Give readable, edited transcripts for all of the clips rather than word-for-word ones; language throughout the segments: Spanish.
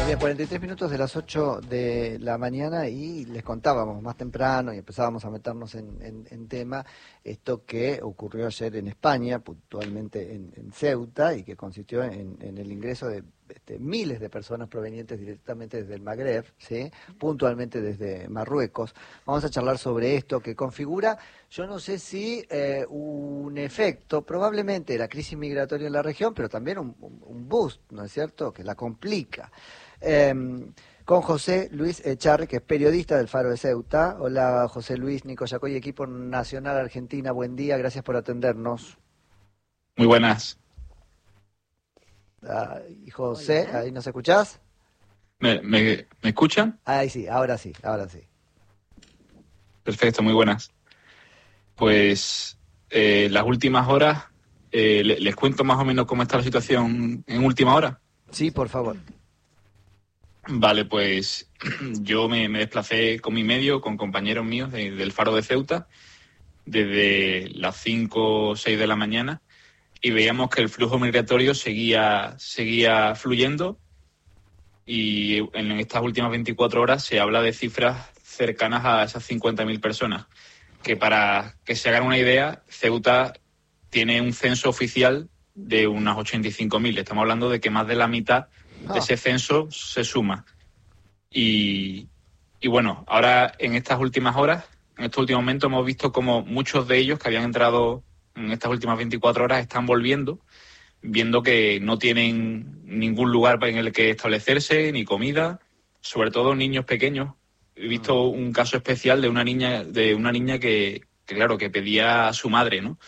Bien, 43 minutos de las 8 de la mañana y les contábamos más temprano y empezábamos a meternos en tema esto que ocurrió ayer en España, puntualmente en Ceuta, y que consistió en el ingreso de miles de personas provenientes directamente desde el Magreb, ¿sí? Puntualmente desde Marruecos. Vamos a charlar sobre esto que configura, yo no sé si un efecto, probablemente la crisis migratoria en la región, pero también un boost, ¿no es cierto?, que la complica. Con José Luis Echarri, que es periodista del Faro de Ceuta. Hola, José Luis, Nico Yacoy, equipo nacional Argentina, buen día, gracias por atendernos. Muy buenas. Y José, ¿ahí nos escuchás? ¿Me escuchan? Ahí sí, ahora sí, ahora sí. Perfecto, muy buenas. Pues las últimas horas, les cuento más o menos cómo está la situación en última hora. Sí, por favor. Vale, pues yo me desplacé con mi medio, con compañeros míos del Faro de Ceuta, desde las 5 o 6 de la mañana, y veíamos que el flujo migratorio seguía fluyendo, y en estas últimas 24 horas se habla de cifras cercanas a esas 50.000 personas, que para que se hagan una idea, Ceuta tiene un censo oficial de unas 85.000. Estamos hablando de que más de la mitad de ese censo se suma. Y bueno, ahora en estas últimas horas, en estos últimos momentos, hemos visto como muchos de ellos que habían entrado en estas últimas 24 horas están volviendo, viendo que no tienen ningún lugar en el que establecerse, ni comida, sobre todo niños pequeños. He visto un caso especial de una niña que claro, que pedía a su madre, ¿no?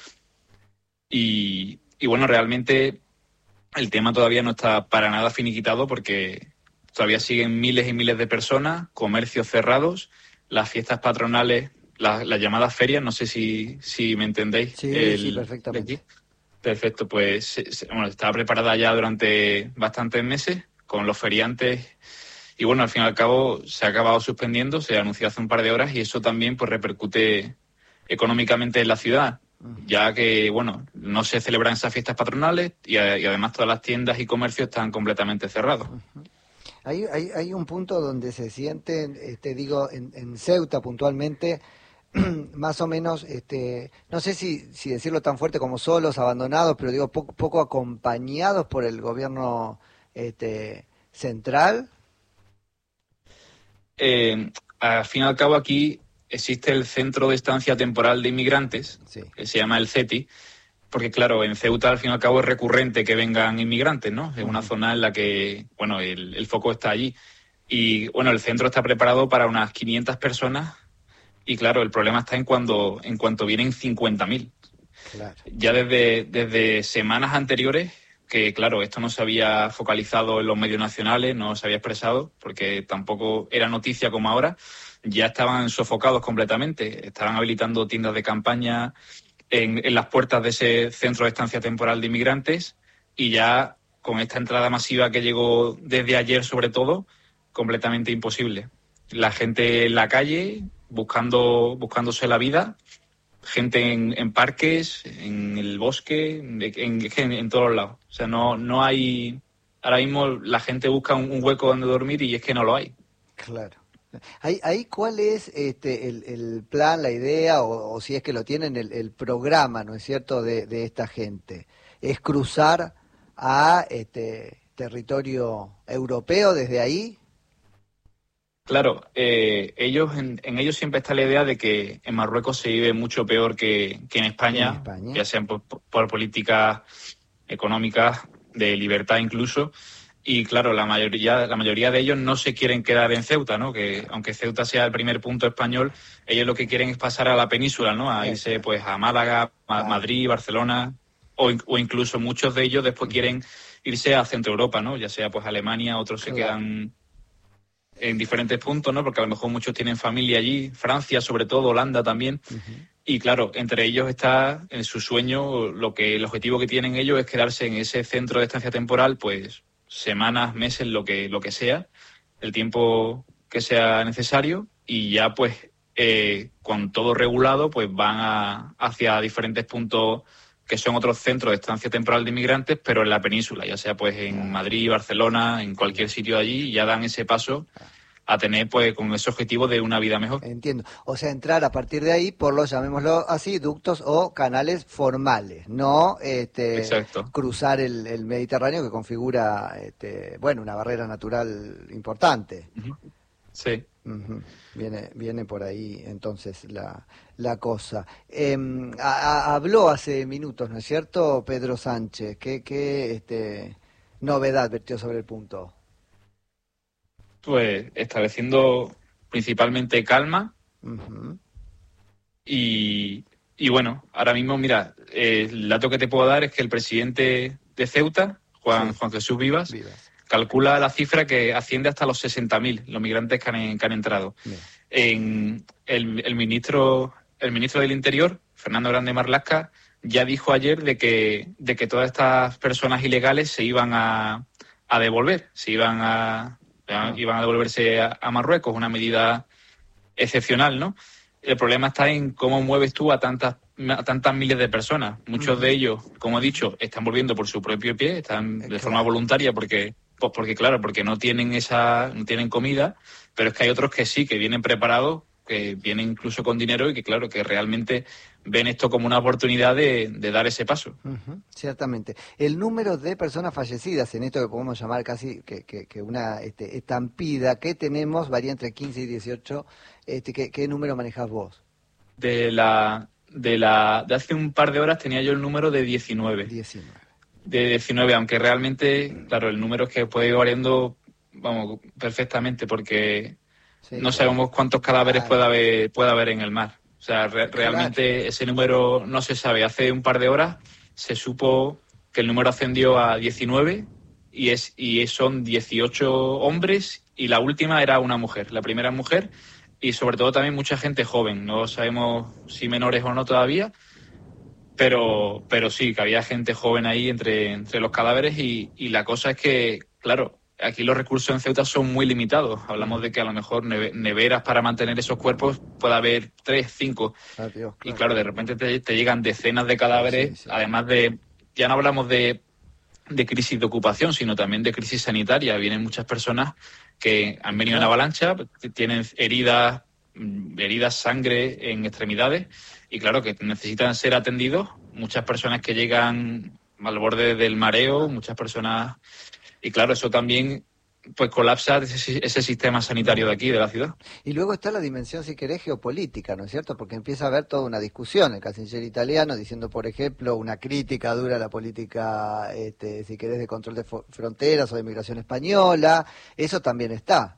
Y bueno, realmente el tema todavía no está para nada finiquitado, porque todavía siguen miles y miles de personas, comercios cerrados, las fiestas patronales, las llamadas ferias, no sé si me entendéis. Sí, perfectamente. Perfecto, pues estaba preparada ya durante bastantes meses con los feriantes, y bueno, al fin y al cabo se ha acabado suspendiendo, se anunció hace un par de horas, y eso también pues repercute económicamente en la ciudad, ya que bueno, no se celebran esas fiestas patronales y además todas las tiendas y comercios están completamente cerrados. Hay un punto donde se sienten, en Ceuta puntualmente, más o menos, no sé si decirlo tan fuerte como solos, abandonados, pero digo poco acompañados por el gobierno central. Al fin y al cabo aquí existe el Centro de Estancia Temporal de Inmigrantes, sí, que se llama el CETI, porque claro, en Ceuta al fin y al cabo es recurrente que vengan inmigrantes, ¿no? Es una zona en la que, bueno, el foco está allí. Y bueno, el centro está preparado para unas 500 personas, y claro, el problema está en cuanto vienen 50.000. Claro. Ya desde semanas anteriores, que claro, esto no se había focalizado en los medios nacionales, no se había expresado, porque tampoco era noticia como ahora, ya estaban sofocados completamente, estaban habilitando tiendas de campaña en las puertas de ese centro de estancia temporal de inmigrantes, y ya con esta entrada masiva que llegó desde ayer sobre todo, completamente imposible. La gente en la calle buscándose la vida, gente en parques, en el bosque, en todos lados. O sea, no hay... Ahora mismo la gente busca un hueco donde dormir, y es que no lo hay. Claro. Ahí ¿cuál es el plan, la idea, o si es que lo tienen, el programa, ¿no es cierto?, de esta gente? ¿Es cruzar a territorio europeo desde ahí? Claro, ellos en ellos siempre está la idea de que en Marruecos se vive mucho peor que en España, ya sean por políticas económicas, de libertad incluso. Y claro, la mayoría de ellos no se quieren quedar en Ceuta, ¿no? Que aunque Ceuta sea el primer punto español, ellos lo que quieren es pasar a la península, ¿no? A irse pues a Málaga, Madrid, Barcelona, o incluso muchos de ellos después quieren irse a Centro Europa, ¿no? Ya sea pues Alemania, otros se quedan en diferentes puntos, ¿no? Porque a lo mejor muchos tienen familia allí, Francia sobre todo, Holanda también. Y claro, entre ellos está en su sueño, el objetivo que tienen ellos es quedarse en ese centro de estancia temporal, pues semanas, meses, lo que sea, el tiempo que sea necesario, y ya pues con todo regulado, pues van hacia diferentes puntos que son otros centros de estancia temporal de inmigrantes, pero en la península, ya sea pues en Madrid, Barcelona, en cualquier sitio de allí, ya dan ese paso a tener pues con ese objetivo de una vida mejor. Entiendo. O sea, entrar a partir de ahí por los, llamémoslo así, ductos o canales formales, no Exacto. cruzar el Mediterráneo, que configura bueno, una barrera natural importante. Sí. Uh-huh. Viene por ahí entonces la cosa. Habló hace minutos, ¿no es cierto, Pedro Sánchez? ¿Qué novedad vertió sobre el punto? Pues estableciendo principalmente calma. Uh-huh. Y bueno, ahora mismo, mira, el dato que te puedo dar es que el presidente de Ceuta, Juan Jesús Vivas, calcula la cifra que asciende hasta los 60.000 los migrantes que han entrado. El ministro del Interior, Fernando Grande Marlaska, ya dijo ayer de que todas estas personas ilegales se iban a devolver, iban a devolverse a Marruecos, una medida excepcional, ¿no? El problema está en cómo mueves tú a tantas miles de personas. Muchos de ellos, como he dicho, están volviendo por su propio pie, están de forma voluntaria porque no tienen comida, pero es que hay otros que sí, que vienen preparados, que vienen incluso con dinero y que realmente ven esto como una oportunidad de dar ese paso. Uh-huh, ciertamente. El número de personas fallecidas en esto que podemos llamar casi que una estampida que tenemos varía entre 15 y 18. ¿Qué número manejas vos? De hace un par de horas tenía yo el número de 19. De 19, aunque realmente, claro, el número es que puede ir variando, vamos, perfectamente, porque no sabemos cuántos cadáveres puede haber en el mar. O sea, realmente ese número no se sabe. Hace un par de horas se supo que el número ascendió a 19 y son 18 hombres y la última era una mujer. La primera mujer y sobre todo también mucha gente joven. No sabemos si menores o no todavía, pero sí, que había gente joven ahí entre los cadáveres y la cosa es que, claro, aquí los recursos en Ceuta son muy limitados. Hablamos de que a lo mejor neveras para mantener esos cuerpos puede haber 3, 5. Claro. Y claro, de repente te llegan decenas de cadáveres, además ya no hablamos de crisis de ocupación, sino también de crisis sanitaria. Vienen muchas personas que han venido en avalancha, tienen heridas, sangre en extremidades y claro, que necesitan ser atendidos. Muchas personas que llegan al borde del mareo, muchas personas... Y claro, eso también pues colapsa ese sistema sanitario de aquí, de la ciudad. Y luego está la dimensión, si querés, geopolítica, ¿no es cierto? Porque empieza a haber toda una discusión, el canciller italiano diciendo, por ejemplo, una crítica dura a la política, si querés, de control de fronteras o de migración española. Eso también está.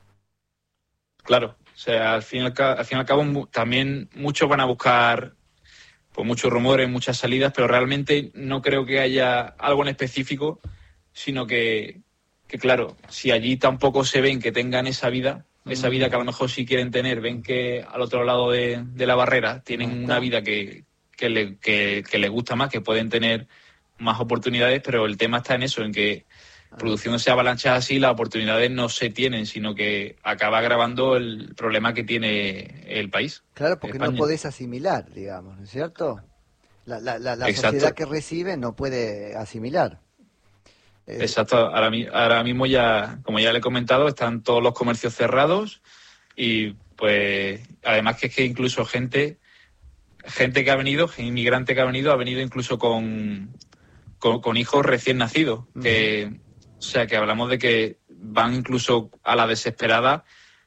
Claro, o sea, al fin y al cabo también muchos van a buscar pues muchos rumores, muchas salidas, pero realmente no creo que haya algo en específico, sino que claro, si allí tampoco se ven que tengan esa vida que a lo mejor sí quieren tener, ven que al otro lado de la barrera tienen una vida que les gusta más, que pueden tener más oportunidades, pero el tema está en eso, en que produciéndose avalanchas así, las oportunidades no se tienen, sino que acaba agravando el problema que tiene el país. Claro, porque España no podés asimilar, digamos, ¿no es cierto? La sociedad que recibe no puede asimilar. Exacto, ahora mismo ya, como ya le he comentado, están todos los comercios cerrados y pues además que es que incluso gente que ha venido, inmigrante que ha venido incluso con hijos recién nacidos, o sea que hablamos de que van incluso a la desesperada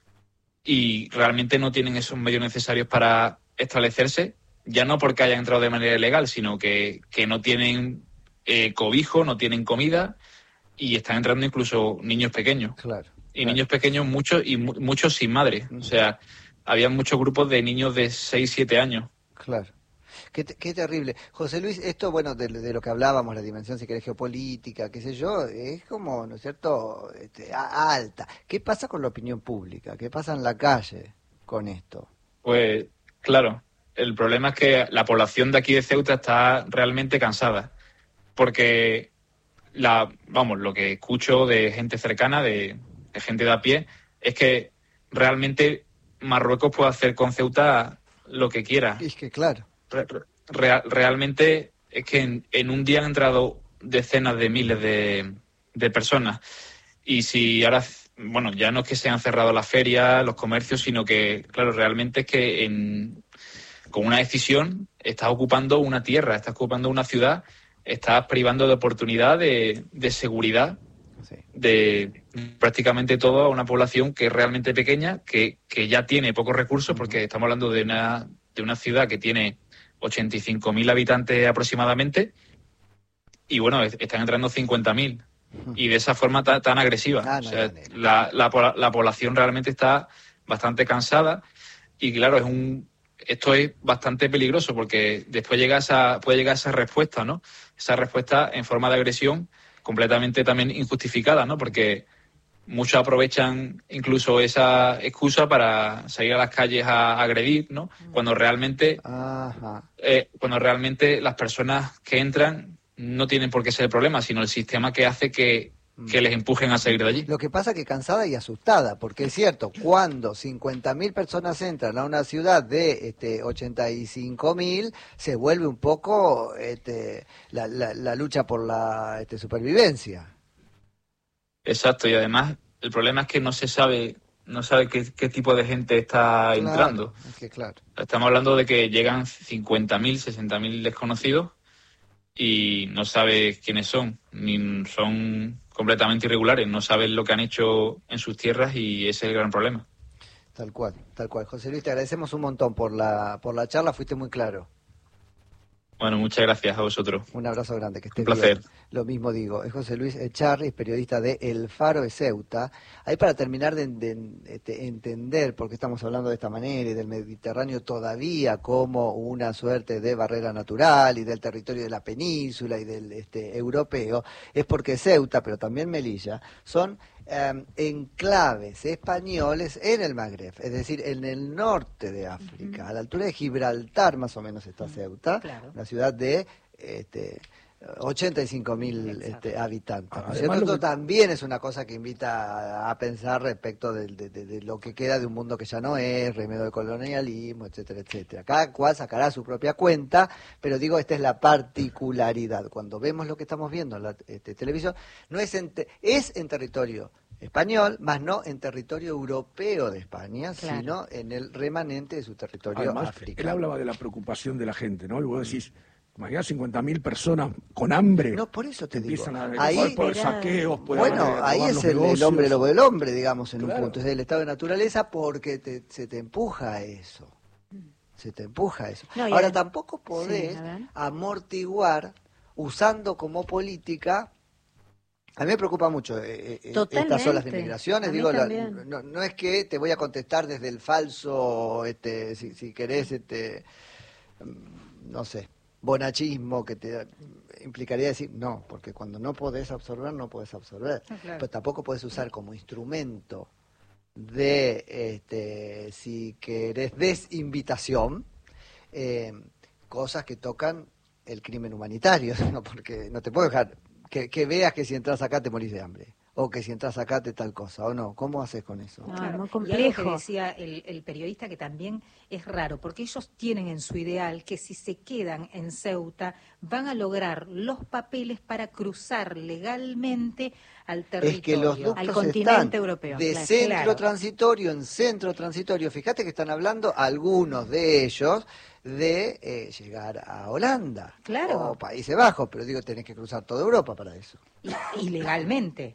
y realmente no tienen esos medios necesarios para establecerse, ya no porque hayan entrado de manera ilegal, sino que no tienen cobijo, no tienen comida y están entrando incluso niños pequeños. Claro. Niños pequeños muchos sin madre. O sea, había muchos grupos de niños de 6, 7 años. Claro. Qué terrible. José Luis, esto, bueno, de lo que hablábamos, la dimensión, si querés, geopolítica, qué sé yo, es como, ¿no es cierto?, alta. ¿Qué pasa con la opinión pública? ¿Qué pasa en la calle con esto? Pues, claro, el problema es que la población de aquí de Ceuta está realmente cansada, porque lo que escucho de gente cercana, de gente de a pie, es que realmente Marruecos puede hacer con Ceuta lo que quiera. Es que claro. Realmente es que en un día han entrado decenas de miles de personas. Y si ahora, bueno, ya no es que se han cerrado las ferias, los comercios, sino que, claro, realmente es que con una decisión estás ocupando una tierra, estás ocupando una ciudad, estás privando de oportunidad de seguridad Sí. de prácticamente toda una población que es realmente pequeña, que ya tiene pocos recursos, porque estamos hablando de una ciudad que tiene 85.000 habitantes aproximadamente, y bueno, están entrando 50.000, y de esa forma tan agresiva. O sea, la población realmente está bastante cansada, y claro, esto es bastante peligroso, porque después puede llegar esa respuesta, ¿no? Esa respuesta en forma de agresión completamente también injustificada, ¿no? Porque muchos aprovechan incluso esa excusa para salir a las calles a agredir, ¿no? Cuando realmente las personas que entran no tienen por qué ser el problema, sino el sistema que hace que les empujen a salir de allí. Lo que pasa es que cansada y asustada, porque es cierto, cuando 50.000 personas entran a una ciudad de 85.000, se vuelve un poco la lucha por la supervivencia. Exacto, y además el problema es que no sabe qué tipo de gente está entrando. Es que claro. Estamos hablando de que llegan 50.000, 60.000 desconocidos y no sabes quiénes son, ni son completamente irregulares, no sabes lo que han hecho en sus tierras, y ese es el gran problema. Tal cual, tal cual. José Luis, te agradecemos un montón por la charla, fuiste muy claro. Bueno, muchas gracias a vosotros. Un abrazo grande, que estés bien. Un placer. Lo mismo digo, es José Luis Echarri, periodista de El Faro de Ceuta. Ahí para terminar de entender por qué estamos hablando de esta manera y del Mediterráneo todavía como una suerte de barrera natural y del territorio de la península y del europeo, es porque Ceuta, pero también Melilla, son enclaves españoles en el Magreb, es decir, en el norte de África, a la altura de Gibraltar más o menos está Ceuta, claro. una ciudad de 85.000 habitantes. Esto también es una cosa que invita a pensar respecto de lo que queda de un mundo que ya no es, remedio del colonialismo, etcétera, etcétera. Cada cual sacará su propia cuenta, pero digo, esta es la particularidad. Cuando vemos lo que estamos viendo en la televisión, no es en territorio español, más no en territorio europeo de España, claro, sino en el remanente de su territorio africano. Él hablaba de la preocupación de la gente, ¿no? Y vos decís, imagina 50.000 personas con hambre. No, por eso te digo. Ahí, por saqueos, ahí es el hombre lobo del hombre, digamos, en un punto. Es el estado de naturaleza, porque se te empuja a eso. Se te empuja a eso. No, ahora, tampoco podés amortiguar usando como política. A mí me preocupa mucho estas olas de migraciones. Digo, no es que te voy a contestar desde el falso, si querés, no sé, bonachismo que te implicaría decir no, porque cuando no podés absorber, no podés absorber. Claro. Pero tampoco podés usar como instrumento de, si querés, desinvitación, cosas que tocan el crimen humanitario, ¿no? Porque no te puedo dejar que veas que si entras acá te morís de hambre, o que si entras acá te tal cosa, o no. ¿Cómo haces con eso? Claro, muy complejo. Y algo que decía el periodista, que también es raro, porque ellos tienen en su ideal que si se quedan en Ceuta van a lograr los papeles para cruzar legalmente al territorio, es que los ductos al continente europeo. De centro transitorio en centro transitorio. Fíjate que están hablando algunos de ellos de llegar a Holanda, claro, o Países Bajos, pero digo, tenés que cruzar toda Europa para eso. Y legalmente.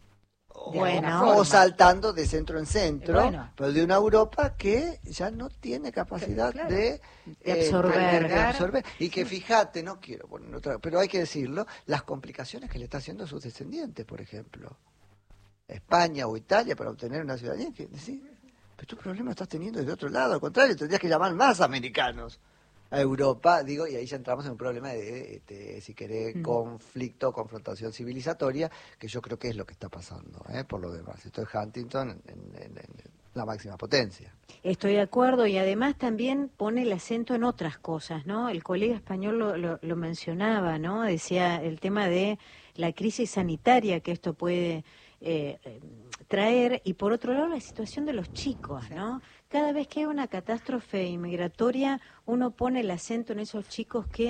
O saltando de centro en centro, pero de una Europa que ya no tiene capacidad de absorber. Y que fíjate, no quiero poner otra, pero hay que decirlo, las complicaciones que le está haciendo a sus descendientes, por ejemplo, España o Italia, para obtener una ciudadanía, que decir, pero tu problema estás teniendo desde otro lado, al contrario, tendrías que llamar más americanos a Europa, digo, y ahí ya entramos en un problema de, si querés, conflicto, confrontación civilizatoria, que yo creo que es lo que está pasando, por lo demás. Esto es Huntington en la máxima potencia. Estoy de acuerdo, y además también pone el acento en otras cosas, ¿no? El colega español lo mencionaba, ¿no? Decía el tema de la crisis sanitaria que esto puede traer, y por otro lado la situación de los chicos, ¿no? Cada vez que hay una catástrofe inmigratoria, uno pone el acento en esos chicos que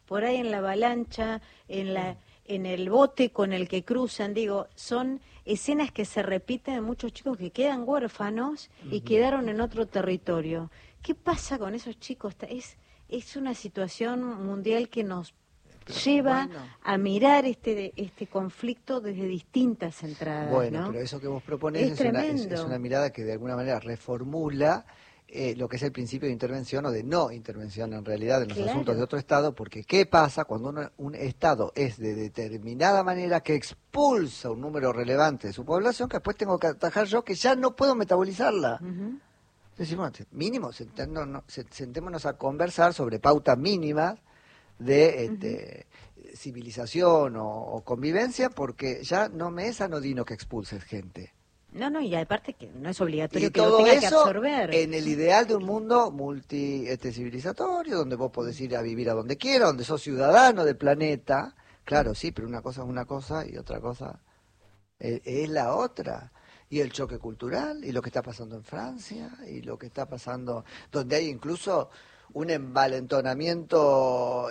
por ahí en la avalancha, en el bote con el que cruzan, digo, son escenas que se repiten de muchos chicos que quedan huérfanos y quedaron en otro territorio. ¿Qué pasa con esos chicos? Es una situación mundial que nos lleva a mirar este conflicto desde distintas entradas. Bueno, ¿no? pero eso que vos proponés es una mirada que de alguna manera reformula lo que es el principio de intervención o de no intervención en realidad en los asuntos de otro Estado, porque ¿qué pasa cuando un Estado es de determinada manera que expulsa un número relevante de su población, que después tengo que atajar yo, que ya no puedo metabolizarla? Decimos, mínimo, sentémonos a conversar sobre pautas mínimas de civilización o convivencia, porque ya no me es anodino que expulses gente. No, y aparte que no es obligatorio y que todo lo tenga eso que absorber. En el ideal de un mundo civilizatorio, donde vos podés ir a vivir a donde quieras, donde sos ciudadano del planeta. Claro, sí, pero una cosa es una cosa y otra cosa es la otra. Y el choque cultural, y lo que está pasando en Francia, y lo que está pasando, donde hay incluso un envalentonamiento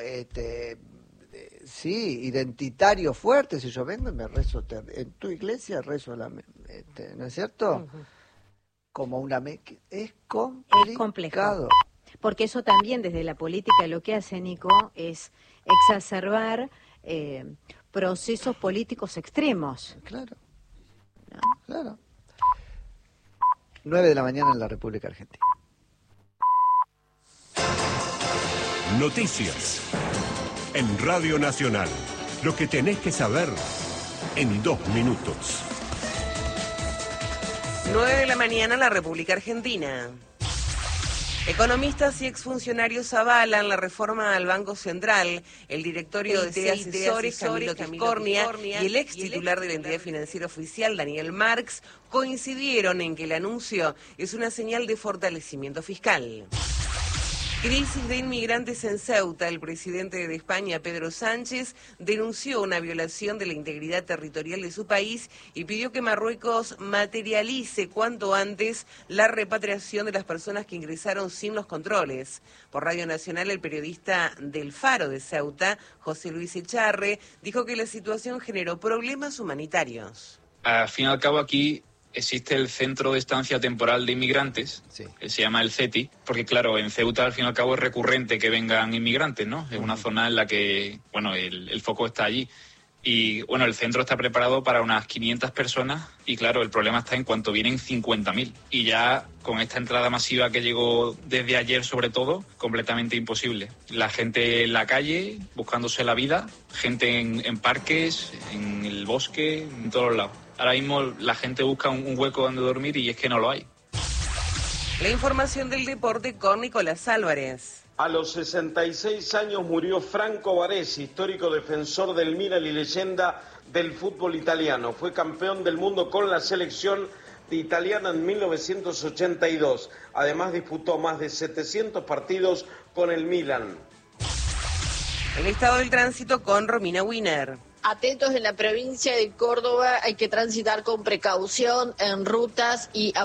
identitario fuerte. Si yo vengo y me rezo en tu iglesia, rezo ¿no es cierto? Como una es complicado. Porque eso también desde la política lo que hace, Nico, es exacerbar procesos políticos extremos. Claro. 9 de la mañana en la República Argentina. Noticias en Radio Nacional. Lo que tenés que saber en 2 minutos. 9 de la mañana en la República Argentina. Economistas y exfuncionarios avalan la reforma al Banco Central. El directorio de asesores, Camilo Tiscornia, y el ex titular de la entidad financiera oficial, Daniel Marx, coincidieron en que el anuncio es una señal de fortalecimiento fiscal. Crisis de inmigrantes en Ceuta. El presidente de España, Pedro Sánchez, denunció una violación de la integridad territorial de su país y pidió que Marruecos materialice cuanto antes la repatriación de las personas que ingresaron sin los controles. Por Radio Nacional, el periodista del Faro de Ceuta, José Luis Echarre, dijo que la situación generó problemas humanitarios. Al fin y al cabo aquí existe el Centro de Estancia Temporal de Inmigrantes, que se llama el CETI, porque claro, en Ceuta al fin y al cabo es recurrente que vengan inmigrantes, ¿no? Es una zona en la que, bueno, el foco está allí. Y bueno, el centro está preparado para unas 500 personas y claro, el problema está en cuanto vienen 50.000. Y ya con esta entrada masiva que llegó desde ayer sobre todo, completamente imposible. La gente en la calle, buscándose la vida, gente en parques, en el bosque, en todos lados. Ahora mismo la gente busca un hueco donde dormir y es que no lo hay. La información del deporte con Nicolás Álvarez. A los 66 años murió Franco Baresi, histórico defensor del Milan y leyenda del fútbol italiano. Fue campeón del mundo con la selección italiana en 1982. Además disputó más de 700 partidos con el Milan. El estado del tránsito con Romina Wiener. Atentos en la provincia de Córdoba, hay que transitar con precaución en rutas y